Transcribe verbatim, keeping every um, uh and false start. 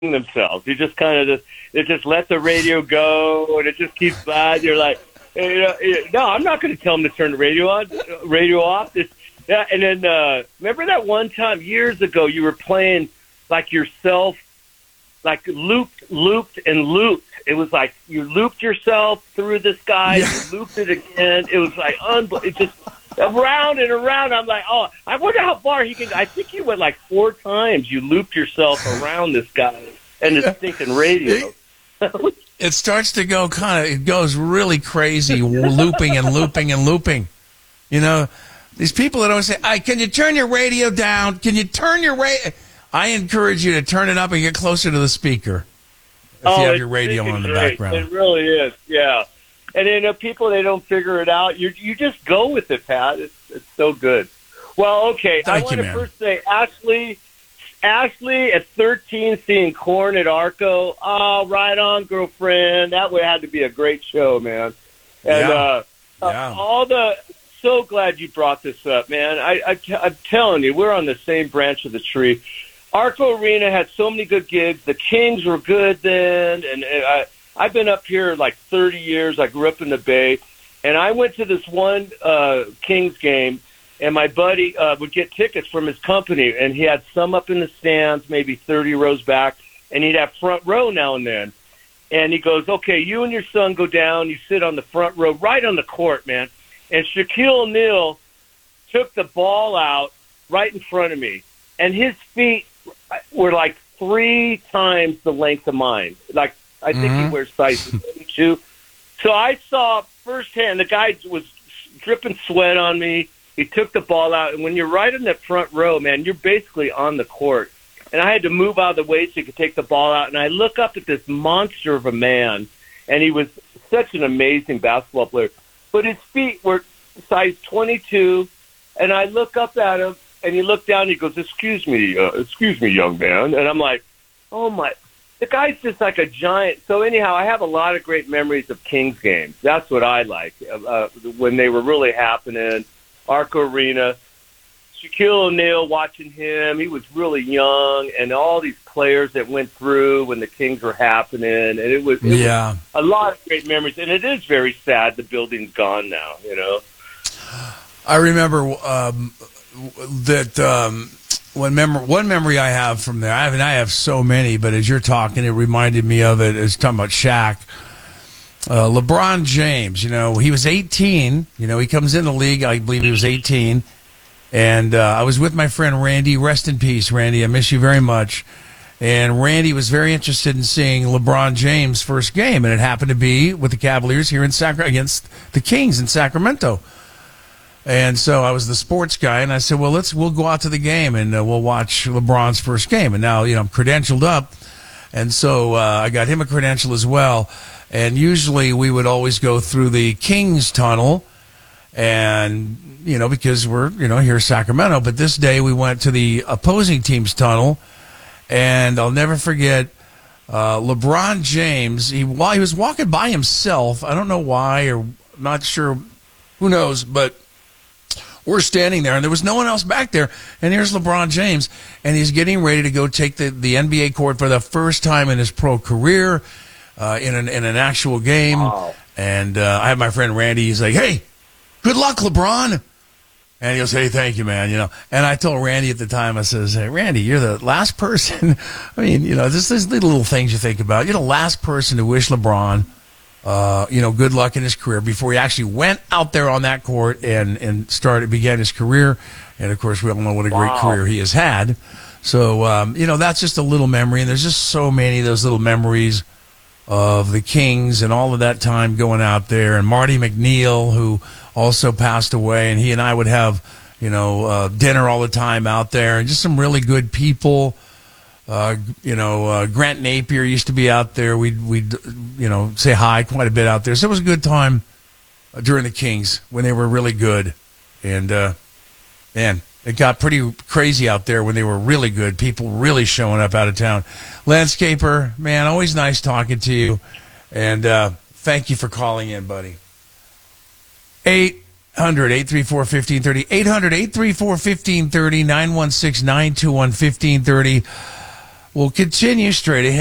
themselves. You just kind of just, it just let the radio go, and it just keeps by. You're like, you know, no, I'm not going to tell them to turn the radio on, radio off. It's, yeah, and then uh, remember that one time years ago you were playing like yourself, like looped, looped, and looped. It was like you looped yourself through the sky, yeah. You looped it again. It was like unbelievable. It just around and around. I'm like, oh, I wonder how far he can. I think you went like four times. You looped yourself around this guy and the stinking radio. It starts to go kind of. It goes really crazy, looping and looping and looping. You know, these people that always say, "I can you turn your radio down? Can you turn your radio?" I encourage you to turn it up and get closer to the speaker if oh, you have your radio on in the great. background. It really is, yeah. And then uh, people, they don't figure it out. You you just go with it, Pat. It's it's so good. Well, okay. Thank I want you, to man. first say, Ashley, Ashley at thirteen seeing Korn at Arco. Oh, right on, girlfriend. That would have to be a great show, man. And yeah. Uh, yeah. Uh, all the. So glad you brought this up, man. I, I I'm telling you, we're on the same branch of the tree. Arco Arena had so many good gigs. The Kings were good then, and, and I, I've been up here like thirty years. I grew up in the Bay, and I went to this one uh, Kings game, and my buddy uh, would get tickets from his company, and he had some up in the stands, maybe thirty rows back, and he'd have front row now and then. And he goes, okay, you and your son go down. You sit on the front row right on the court, man. And Shaquille O'Neal took the ball out right in front of me, and his feet were like three times the length of mine. Like, I think mm-hmm. he wears size twenty-two. So I saw firsthand, the guy was dripping sweat on me. He took the ball out, and when you're right in that front row, man, you're basically on the court. And I had to move out of the way so he could take the ball out. And I look up at this monster of a man, and he was such an amazing basketball player. But his feet were size twenty-two, and I look up at him, and he looked down, and he goes, excuse me, uh, excuse me, young man. And I'm like, oh, my. The guy's just like a giant. So, anyhow, I have a lot of great memories of Kings games. That's what I like, uh, when they were really happening. Arco Arena, Shaquille O'Neal, watching him. He was really young, and all these players that went through when the Kings were happening. And it was, it yeah. was a lot of great memories. And it is very sad the building's gone now, you know. I remember um, that um, one, mem- one memory I have from there. I mean, I have so many, but as you're talking, it reminded me of it. It's talking about Shaq. Uh, LeBron James, you know, he was eighteen. You know, he comes in the league, I believe he was eighteen. And uh, I was with my friend Randy. Rest in peace, Randy. I miss you very much. And Randy was very interested in seeing LeBron James' first game, and it happened to be with the Cavaliers here in Sacramento against the Kings in Sacramento. And so I was the sports guy, and I said, well, let's we'll go out to the game, and uh, we'll watch LeBron's first game. And now, you know, I'm credentialed up, and so uh, I got him a credential as well. And usually we would always go through the Kings tunnel, and, you know, because we're, you know, here in Sacramento. But this day we went to the opposing team's tunnel, and I'll never forget uh, LeBron James. He, while he was walking by himself, I don't know why, or not sure, who knows, but we're standing there, and there was no one else back there. And here's LeBron James, and he's getting ready to go take the, the N B A court for the first time in his pro career uh, in, an, in an actual game. Wow. And uh, I have my friend Randy. He's like, hey, good luck, LeBron. And he goes, hey, thank you, man. You know, and I told Randy at the time, I says, hey, Randy, you're the last person. I mean, you know, this is the little things you think about. You're the last person to wish LeBron Uh, you know, good luck in his career before he actually went out there on that court and, and started, began his career. And, of course, we all know what a great Wow. career he has had. So, um, you know, that's just a little memory. And there's just so many of those little memories of the Kings and all of that time going out there. And Marty McNeil, who also passed away, and he and I would have, you know, uh, dinner all the time out there. And just some really good people. Uh, you know, uh, Grant Napier used to be out there. We'd, we'd, you know, say hi quite a bit out there. So it was a good time uh, during the Kings when they were really good. And, uh, man, it got pretty crazy out there when they were really good. People really showing up out of town. Landscaper, man, always nice talking to you. And uh, thank you for calling in, buddy. eight hundred, eight three four, one five three zero. eight hundred, eight three four, one five three zero. nine one six, nine two one, one five three zero. We'll continue straight ahead.